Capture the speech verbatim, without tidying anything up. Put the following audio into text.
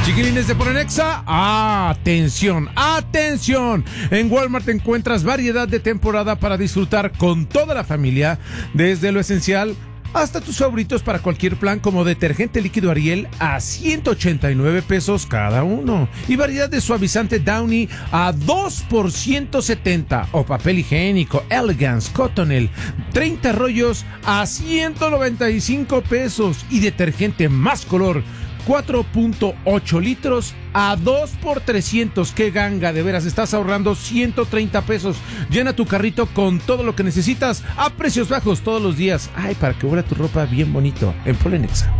Chiquilines de Polenexa, atención, atención. En Walmart encuentras variedad de temporada para disfrutar con toda la familia, desde lo esencial hasta tus favoritos para cualquier plan, como detergente líquido Ariel a ciento ochenta y nueve pesos cada uno, y variedad de suavizante Downy a dos por ciento setenta, o papel higiénico Elegance Cottonelle treinta rollos a ciento noventa y cinco pesos, y detergente Más Color cuatro punto ocho litros a dos por trescientos. ¡Qué ganga! De veras, estás ahorrando ciento treinta pesos. Llena tu carrito con todo lo que necesitas a precios bajos todos los días. Ay, para que huela tu ropa bien bonito en Polenexa.